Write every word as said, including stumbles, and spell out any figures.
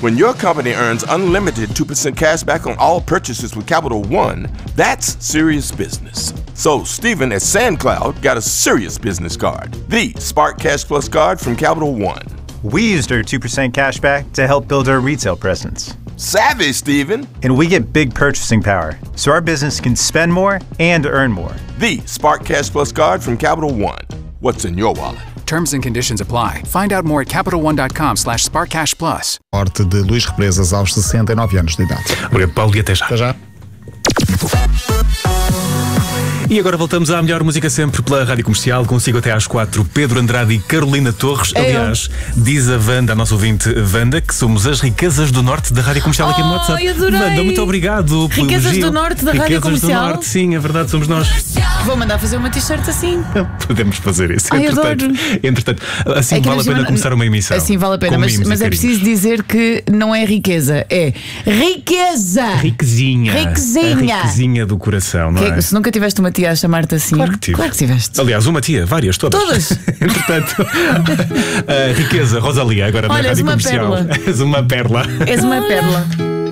When your company earns unlimited two percent cash back on all purchases with Capital One, that's serious business. So Stephen at SandCloud got a serious business card, the Spark Cash Plus card from Capital One. We used our two percent cash back to help build our retail presence. Savvy, Stephen. And we get big purchasing power, so our business can spend more and earn more. The Spark Cash Plus card from Capital One. What's in your wallet? Terms and conditions apply. Find out more at capital one dot com slash spark cash plus. Morte de Luís Represas aos sessenta e nove anos de idade. Obrigado, Paulo, e até já. Até já. E agora voltamos à melhor música sempre pela Rádio Comercial. Consigo até às quatro Pedro Andrade e Carolina Torres. É Aliás, eu. diz a Wanda, a nossa ouvinte Wanda, que somos as riquezas do norte da Rádio Comercial aqui no WhatsApp. Oh, adorei. Wanda, muito obrigado. Riquezas elogio. do norte da riquezas Rádio Comercial. Do norte, sim, é verdade, somos nós. Vou mandar fazer uma t-shirt assim. Podemos fazer isso. Ai, entretanto, adoro. entretanto, assim É que vale a imagina, pena começar uma emissão. Assim vale a pena, com mas, mimos e mas é carinhos. preciso dizer que não é riqueza, é riqueza. Riquezinha. Riquezinha. A riquezinha do coração, não Que é? é- se nunca tiveste uma tia a chamar-te assim. Claro que tive. Claro que tiveste. Aliás, uma tia, várias, todas. Todas. Entretanto, a riqueza, Rosalia, agora Olha, na és Rádio uma Comercial. pérola. És uma perla. És uma pérola.